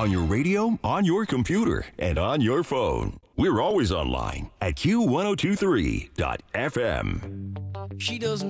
On your radio, on your computer, and on your phone. We're always online at Q1023.fm. She doesn't